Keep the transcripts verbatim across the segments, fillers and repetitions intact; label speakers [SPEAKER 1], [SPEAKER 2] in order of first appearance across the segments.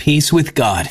[SPEAKER 1] Peace with God.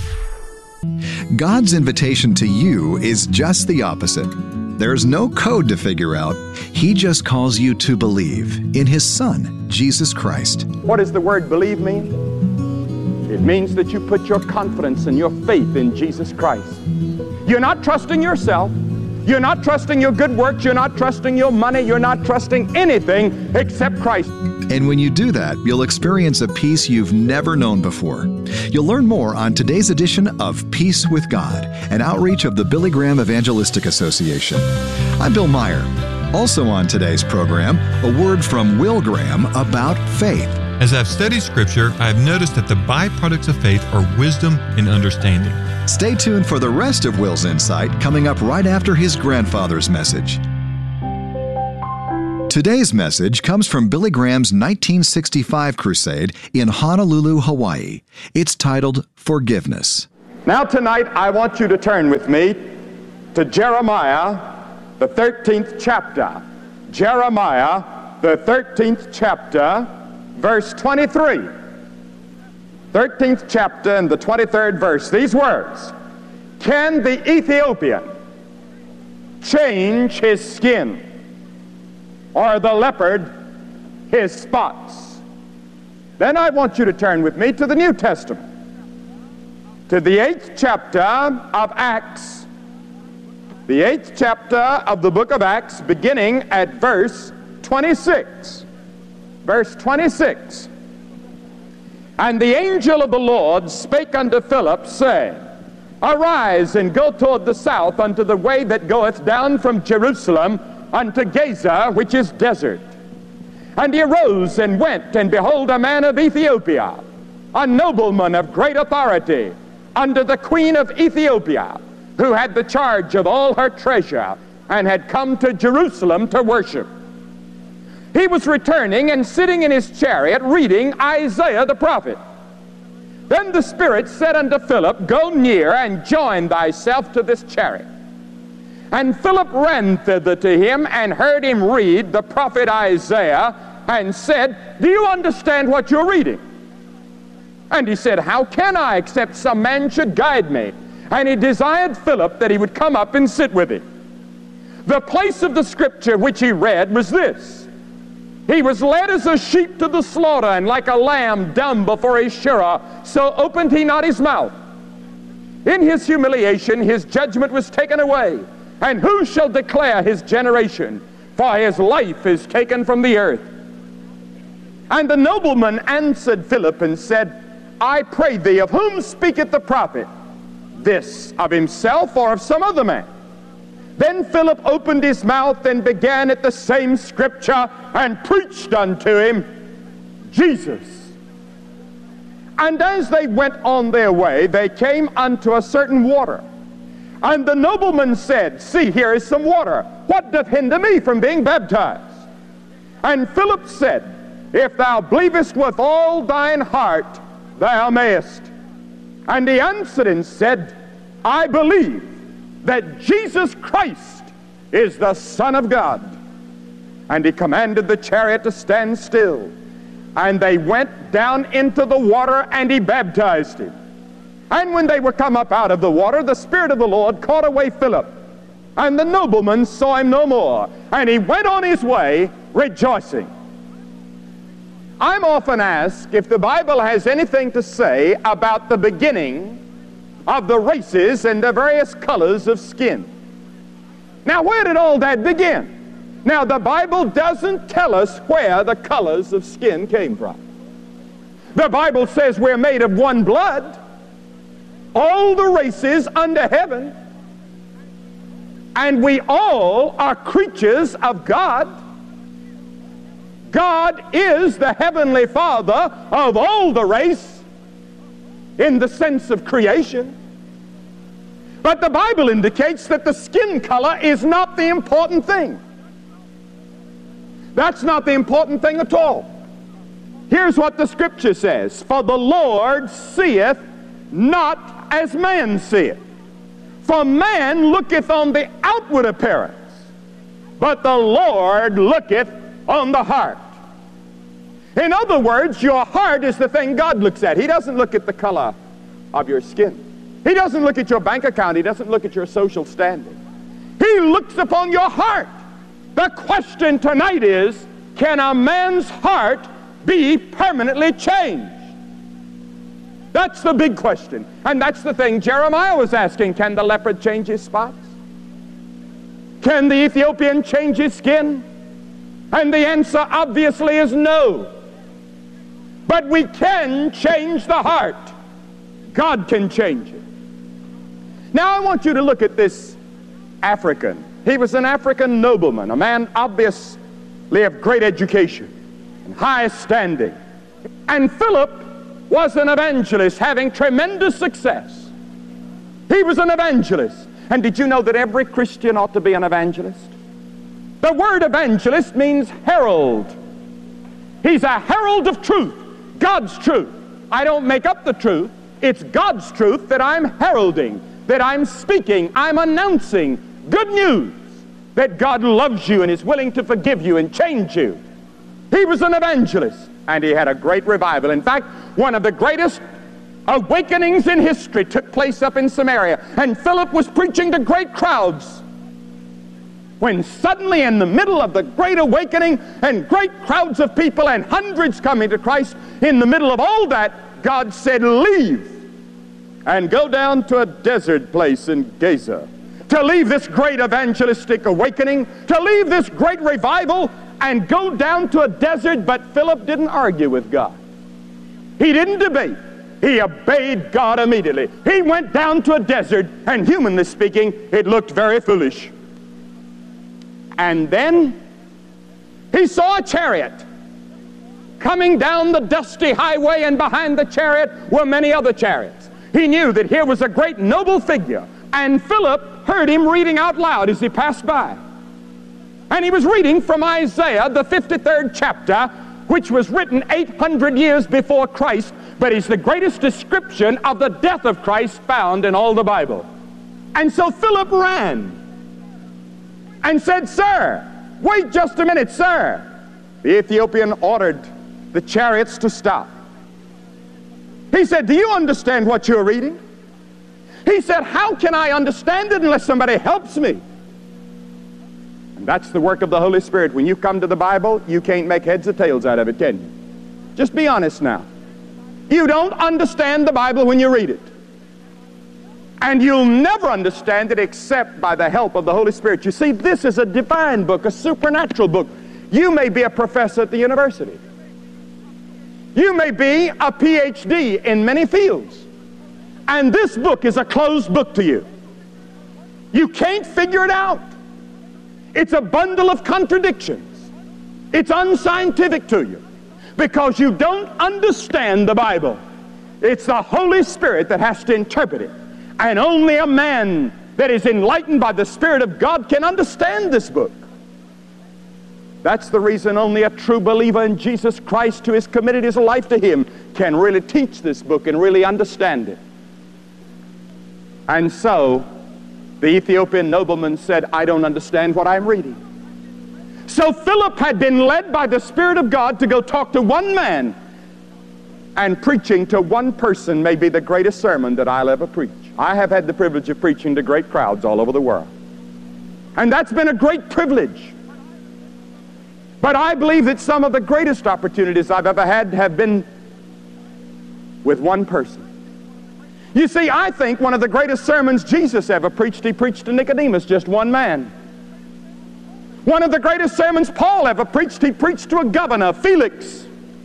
[SPEAKER 2] God's invitation to you is just the opposite. There's no code to figure out. He just calls you to believe in His Son, Jesus Christ.
[SPEAKER 3] What does the word believe mean? It means that you put your confidence and your faith in Jesus Christ. You're not trusting yourself. You're not trusting your good works. You're not trusting your money. You're not trusting anything except Christ.
[SPEAKER 2] And when you do that, you'll experience a peace you've never known before. You'll learn more on today's edition of Peace with God, an outreach of the Billy Graham Evangelistic Association. I'm Bill Meyer. Also on today's program, a word from Will Graham about faith.
[SPEAKER 4] As I've studied Scripture, I've noticed that the byproducts of faith are wisdom and understanding.
[SPEAKER 2] Stay tuned for the rest of Will's insight coming up right after his grandfather's message. Today's message comes from Billy Graham's nineteen sixty-five crusade in Honolulu, Hawaii. It's titled Forgiveness.
[SPEAKER 3] Now tonight I want you to turn with me to Jeremiah, the thirteenth chapter. Jeremiah, the thirteenth chapter, verse twenty-three. thirteenth chapter and the twenty-third verse. These words: Can the Ethiopian change his skin, or the leopard his spots? Then I want you to turn with me to the New Testament, to the eighth chapter of Acts, the eighth chapter of the book of Acts, beginning at verse twenty-six. Verse twenty-six. And the angel of the Lord spake unto Philip, saying, Arise and go toward the south unto the way that goeth down from Jerusalem unto Gaza, which is desert. And he arose and went, and behold, a man of Ethiopia, a nobleman of great authority, under the queen of Ethiopia, who had the charge of all her treasure, and had come to Jerusalem to worship. He was returning and sitting in his chariot, reading Isaiah the prophet. Then the Spirit said unto Philip, Go near and join thyself to this chariot. And Philip ran thither to him and heard him read the prophet Isaiah, and said, Do you understand what you're reading? And he said, How can I, except some man should guide me? And he desired Philip that he would come up and sit with him. The place of the scripture which he read was this: He was led as a sheep to the slaughter, and like a lamb dumb before his shearer, so opened he not his mouth. In his humiliation his judgment was taken away. And who shall declare his generation? For his life is taken from the earth. And the nobleman answered Philip and said, I pray thee, of whom speaketh the prophet? This of himself, or of some other man? Then Philip opened his mouth and began at the same scripture, and preached unto him Jesus. And as they went on their way, they came unto a certain water. And the nobleman said, See, here is some water. What doth hinder me from being baptized? And Philip said, If thou believest with all thine heart, thou mayest. And he answered and said, I believe that Jesus Christ is the Son of God. And he commanded the chariot to stand still. And they went down into the water, and he baptized him. And when they were come up out of the water, the Spirit of the Lord caught away Philip. And the nobleman saw him no more. And he went on his way rejoicing. I'm often asked if the Bible has anything to say about the beginning of the races and the various colors of skin. Now, where did all that begin? Now, the Bible doesn't tell us where the colors of skin came from. The Bible says we're made of one blood. All the races under heaven, and we all are creatures of God. God is the Heavenly Father of all the race in the sense of creation. But the Bible indicates that the skin color is not the important thing. That's not the important thing at all. Here's what the scripture says: For the Lord seeth not as man seeth. For man looketh on the outward appearance, but the Lord looketh on the heart. In other words, your heart is the thing God looks at. He doesn't look at the color of your skin. He doesn't look at your bank account. He doesn't look at your social standing. He looks upon your heart. The question tonight is, can a man's heart be permanently changed? That's the big question. And that's the thing Jeremiah was asking. Can the leopard change his spots? Can the Ethiopian change his skin? And the answer obviously is no. But we can change the heart. God can change it. Now I want you to look at this African. He was an African nobleman, a man obviously of great education and high standing. And Philip was an evangelist having tremendous success. He was an evangelist. And did you know that every Christian ought to be an evangelist? The word evangelist means herald. He's a herald of truth, God's truth. I don't make up the truth. It's God's truth that I'm heralding, that I'm speaking, I'm announcing good news that God loves you and is willing to forgive you and change you. He was an evangelist, and he had a great revival. In fact, one of the greatest awakenings in history took place up in Samaria, and Philip was preaching to great crowds, when suddenly in the middle of the great awakening and great crowds of people and hundreds coming to Christ, in the middle of all that, God said, leave and go down to a desert place in Gaza, to leave this great evangelistic awakening, to leave this great revival and go down to a desert. But Philip didn't argue with God. He didn't debate. He obeyed God immediately. He went down to a desert, and humanly speaking, it looked very foolish. And then he saw a chariot coming down the dusty highway, and behind the chariot were many other chariots. He knew that here was a great noble figure, and Philip heard him reading out loud as he passed by. And he was reading from Isaiah, the fifty-third chapter, which was written eight hundred years before Christ, but is the greatest description of the death of Christ found in all the Bible. And so Philip ran and said, "Sir, wait just a minute, sir." The Ethiopian ordered the chariots to stop. He said, "Do you understand what you're reading?" He said, "How can I understand it unless somebody helps me?" And that's the work of the Holy Spirit. When you come to the Bible, you can't make heads or tails out of it, can you? Just be honest now. You don't understand the Bible when you read it. And you'll never understand it except by the help of the Holy Spirit. You see, this is a divine book, a supernatural book. You may be a professor at the university. You may be a P H D in many fields. And this book is a closed book to you. You can't figure it out. It's a bundle of contradictions. It's unscientific to you because you don't understand the Bible. It's the Holy Spirit that has to interpret it. And only a man that is enlightened by the Spirit of God can understand this book. That's the reason only a true believer in Jesus Christ who has committed his life to Him can really teach this book and really understand it. And so the Ethiopian nobleman said, "I don't understand what I'm reading." So Philip had been led by the Spirit of God to go talk to one man, and preaching to one person may be the greatest sermon that I'll ever preach. I have had the privilege of preaching to great crowds all over the world, and that's been a great privilege. But I believe that some of the greatest opportunities I've ever had have been with one person. You see, I think one of the greatest sermons Jesus ever preached, He preached to Nicodemus, just one man. One of the greatest sermons Paul ever preached, he preached to a governor, Felix.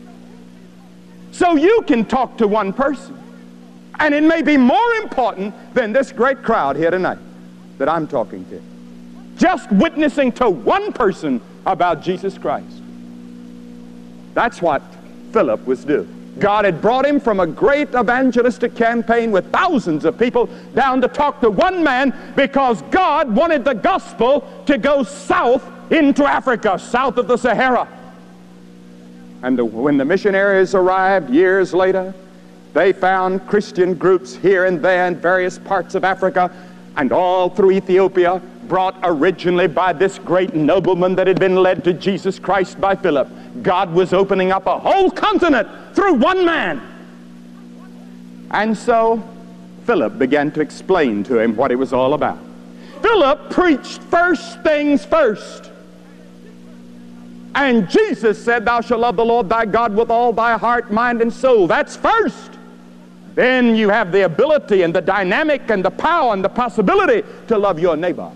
[SPEAKER 3] So you can talk to one person, and it may be more important than this great crowd here tonight that I'm talking to. Just witnessing to one person about Jesus Christ. That's what Philip was doing. God had brought him from a great evangelistic campaign with thousands of people down to talk to one man because God wanted the gospel to go south into Africa, south of the Sahara. And the, when the missionaries arrived years later, they found Christian groups here and there in various parts of Africa and all through Ethiopia, brought originally by this great nobleman that had been led to Jesus Christ by Philip. God was opening up a whole continent through one man. And so Philip began to explain to him what it was all about. Philip preached first things first. And Jesus said, thou shalt love the Lord thy God with all thy heart, mind, and soul. That's first. Then you have the ability and the dynamic and the power and the possibility to love your neighbor.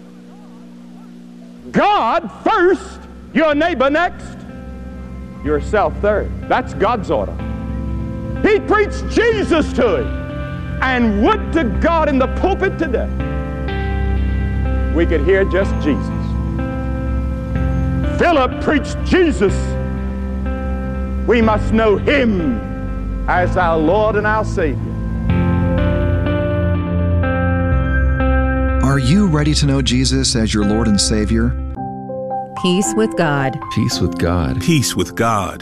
[SPEAKER 3] God first, your neighbor next, yourself third. That's God's order. He preached Jesus to him. And would to God in the pulpit today we could hear just Jesus. Philip preached Jesus. We must know him as our Lord and our Savior.
[SPEAKER 2] Are you ready to know Jesus as your Lord and Savior?
[SPEAKER 1] Peace with God.
[SPEAKER 5] Peace with God.
[SPEAKER 6] Peace with God.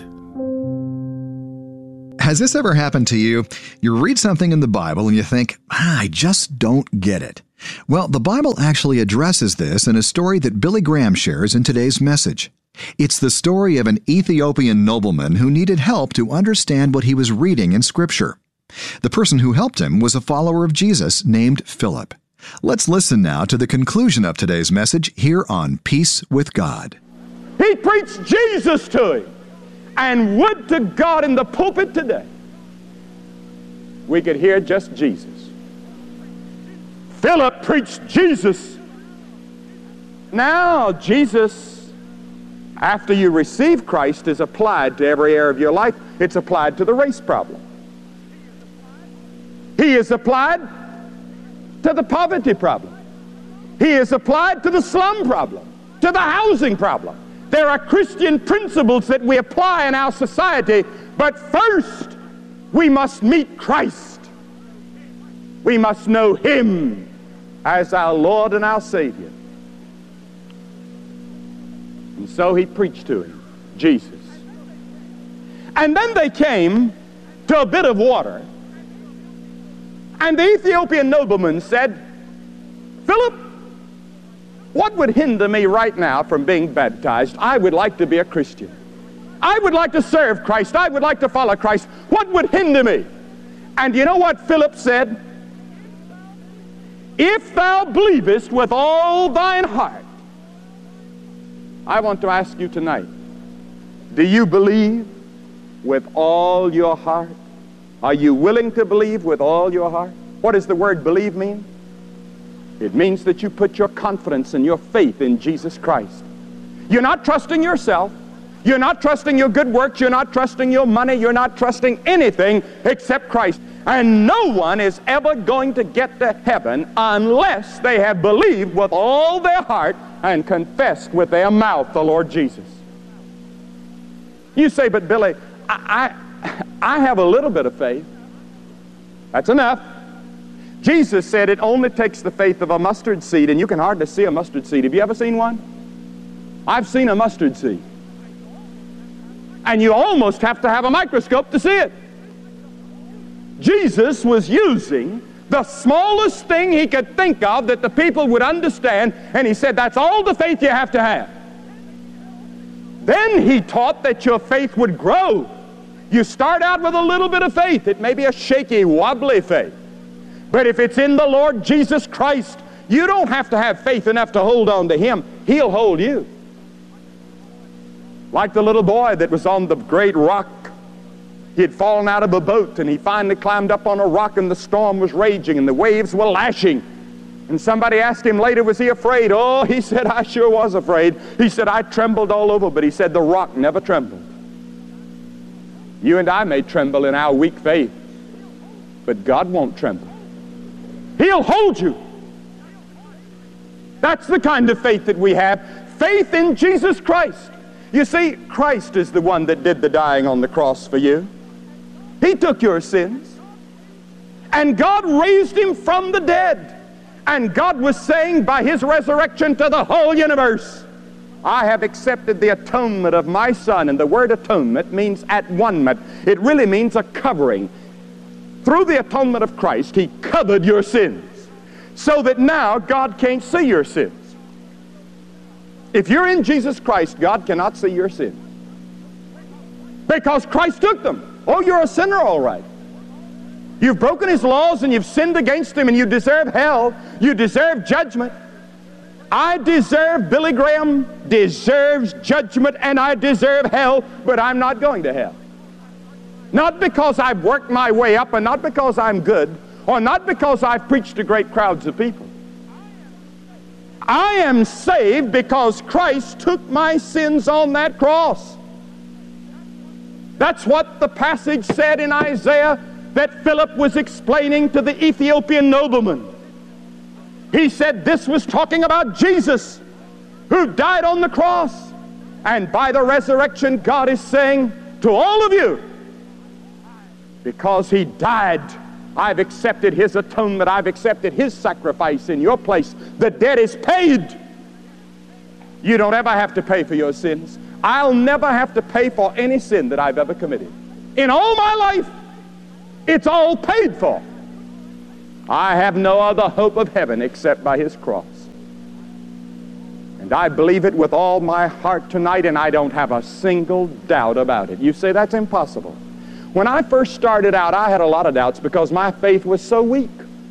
[SPEAKER 2] Has this ever happened to you? You read something in the Bible and you think, ah, I just don't get it. Well, the Bible actually addresses this in a story that Billy Graham shares in today's message. It's the story of an Ethiopian nobleman who needed help to understand what he was reading in Scripture. The person who helped him was a follower of Jesus named Philip. Let's listen now to the conclusion of today's message here on Peace with God.
[SPEAKER 3] He preached Jesus to him. And would to God in the pulpit today we could hear just Jesus. Philip preached Jesus. Now Jesus, after you receive Christ, is applied to every area of your life. It's applied to the race problem. He is applied to the poverty problem. He is applied to the slum problem, to the housing problem. There are Christian principles that we apply in our society, but first we must meet Christ. We must know him as our Lord and our Savior. And so he preached to him, Jesus. And then they came to a bit of water, and the Ethiopian nobleman said, Philip, what would hinder me right now from being baptized? I would like to be a Christian. I would like to serve Christ. I would like to follow Christ. What would hinder me? And you know what Philip said? If thou believest with all thine heart. I want to ask you tonight, do you believe with all your heart? Are you willing to believe with all your heart? What does the word believe mean? It means that you put your confidence and your faith in Jesus Christ. You're not trusting yourself. You're not trusting your good works. You're not trusting your money. You're not trusting anything except Christ. And no one is ever going to get to heaven unless they have believed with all their heart and confessed with their mouth the Lord Jesus. You say, but Billy, I, I, I have a little bit of faith. That's enough. Jesus said it only takes the faith of a mustard seed, and you can hardly see a mustard seed. Have you ever seen one? I've seen a mustard seed. And you almost have to have a microscope to see it. Jesus was using the smallest thing he could think of that the people would understand, and he said, that's all the faith you have to have. Then he taught that your faith would grow. You start out with a little bit of faith. It may be a shaky, wobbly faith. But if it's in the Lord Jesus Christ, you don't have to have faith enough to hold on to him. He'll hold you. Like the little boy that was on the great rock. He had fallen out of a boat, and he finally climbed up on a rock, and the storm was raging and the waves were lashing. And somebody asked him later, was he afraid? Oh, he said, I sure was afraid. He said, I trembled all over, but he said the rock never trembled. You and I may tremble in our weak faith, but God won't tremble. He'll hold you. That's the kind of faith that we have. Faith in Jesus Christ. You see, Christ is the one that did the dying on the cross for you. He took your sins. And God raised him from the dead. And God was saying by his resurrection to the whole universe, I have accepted the atonement of my Son. And the word atonement means at one-ment. It really means a covering. Through the atonement of Christ, he covered your sins so that now God can't see your sins. If you're in Jesus Christ, God cannot see your sins because Christ took them. Oh, you're a sinner, all right. You've broken his laws and you've sinned against him and you deserve hell. You deserve judgment. I deserve, Billy Graham deserves judgment and I deserve hell, but I'm not going to hell. Not because I've worked my way up and not because I'm good or not because I've preached to great crowds of people. I am saved because Christ took my sins on that cross. That's what the passage said in Isaiah that Philip was explaining to the Ethiopian nobleman. He said this was talking about Jesus who died on the cross. And by the resurrection, God is saying to all of you, because he died, I've accepted his atonement. I've accepted his sacrifice in your place. The debt is paid. You don't ever have to pay for your sins. I'll never have to pay for any sin that I've ever committed. In all my life, it's all paid for. I have no other hope of heaven except by his cross. And I believe it with all my heart tonight, and I don't have a single doubt about it. You say that's impossible. When I first started out, I had a lot of doubts because my faith was so weak.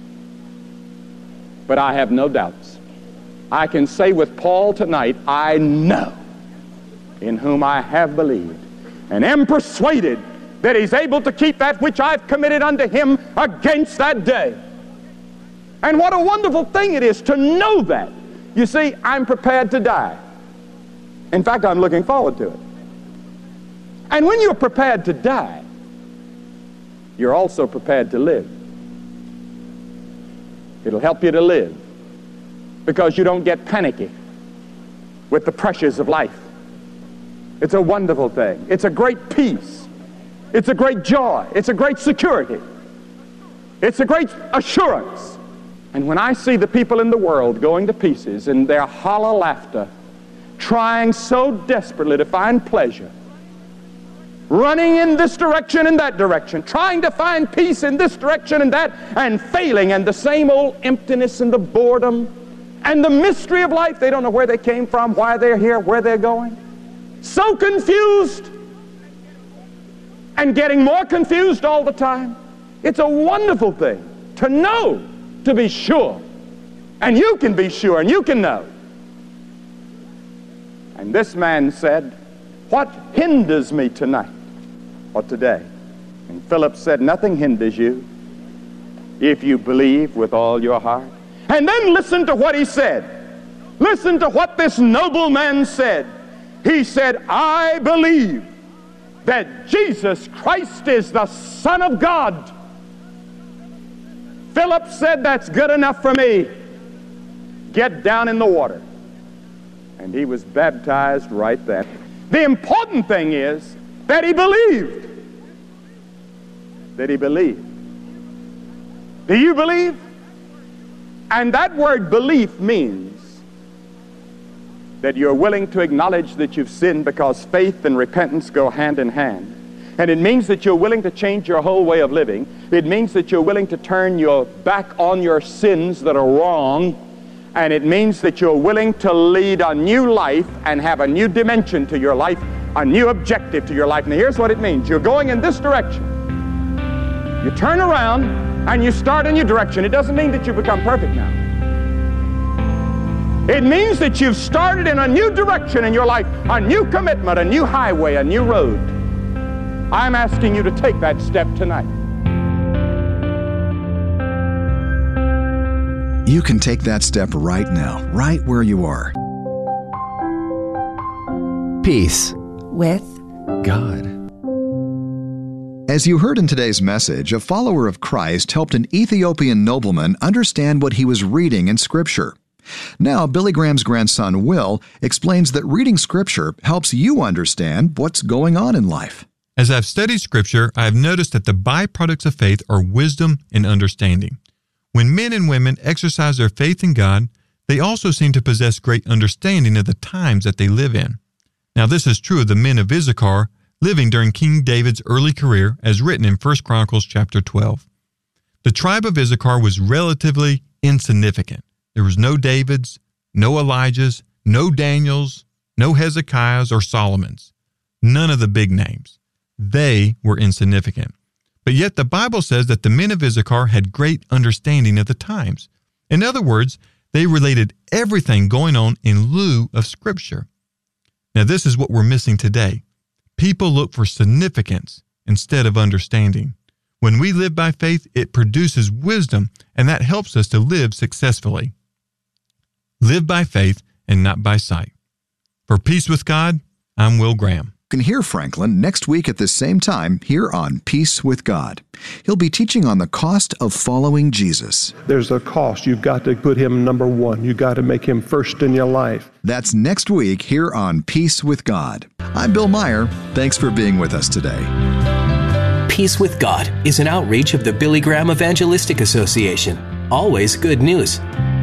[SPEAKER 3] But I have no doubts. I can say with Paul tonight, I know in whom I have believed and am persuaded that he's able to keep that which I've committed unto him against that day. And what a wonderful thing it is to know that. You see, I'm prepared to die. In fact, I'm looking forward to it. And when you're prepared to die, you're also prepared to live. It'll help you to live because you don't get panicky with the pressures of life. It's a wonderful thing. It's a great peace. It's a great joy. It's a great security. It's a great assurance. And when I see the people in the world going to pieces in their hollow laughter, trying so desperately to find pleasure, running in this direction and that direction, trying to find peace in this direction and that, and failing, and the same old emptiness and the boredom and the mystery of life. They don't know where they came from, why they're here, where they're going. So confused and getting more confused all the time. It's a wonderful thing to know, to be sure. And you can be sure and you can know. And this man said, what hinders me tonight or today? And Philip said, nothing hinders you if you believe with all your heart. And then listen to what he said. Listen to what this nobleman said. He said, I believe that Jesus Christ is the Son of God. Philip said, that's good enough for me. Get down in the water. And he was baptized right then. The important thing is that he believed. That he believed. Do you believe? And that word belief means that you're willing to acknowledge that you've sinned, because faith and repentance go hand in hand. And it means that you're willing to change your whole way of living. It means that you're willing to turn your back on your sins that are wrong. And it means that you're willing to lead a new life and have a new dimension to your life, a new objective to your life. Now here's what it means. You're going in this direction. You turn around and you start a new direction. It doesn't mean that you become perfect now. It means that you've started in a new direction in your life, a new commitment, a new highway, a new road. I'm asking you to take that step tonight.
[SPEAKER 2] You can take that step right now, right where you are.
[SPEAKER 1] Peace with
[SPEAKER 2] God. As you heard in today's message, a follower of Christ helped an Ethiopian nobleman understand what he was reading in Scripture. Now, Billy Graham's grandson, Will, explains that reading Scripture helps you understand what's going on in life.
[SPEAKER 4] As I've studied Scripture, I have noticed that the byproducts of faith are wisdom and understanding. When men and women exercise their faith in God, they also seem to possess great understanding of the times that they live in. Now, this is true of the men of Issachar living during King David's early career, as written in First Chronicles chapter twelve. The tribe of Issachar was relatively insignificant. There was no Davids, no Elijahs, no Daniels, no Hezekiahs or Solomons. None of the big names. They were insignificant. But yet the Bible says that the men of Issachar had great understanding of the times. In other words, they related everything going on in lieu of Scripture. Now this is what we're missing today. People look for significance instead of understanding. When we live by faith, it produces wisdom, and that helps us to live successfully. Live by faith and not by sight. For Peace with God, I'm Will Graham.
[SPEAKER 2] You can hear Franklin next week at the same time here on Peace with God. He'll be teaching on the cost of following Jesus.
[SPEAKER 5] There's a cost. You've got to put him number one. You've got to make him first in your life.
[SPEAKER 2] That's next week here on Peace with God. I'm Bill Meyer. Thanks for being with us today.
[SPEAKER 6] Peace with God is an outreach of the Billy Graham Evangelistic Association. Always good news.